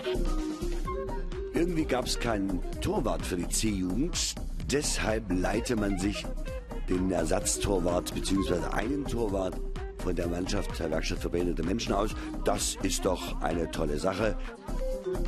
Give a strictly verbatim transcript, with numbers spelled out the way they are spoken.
Irgendwie gab es keinen Torwart für die C-Jugend. Deshalb leiite man sich den Ersatztorwart bzw. einen Torwart von der Mannschaft der Werkstatt für behinderte Menschen aus. Das ist doch eine tolle Sache.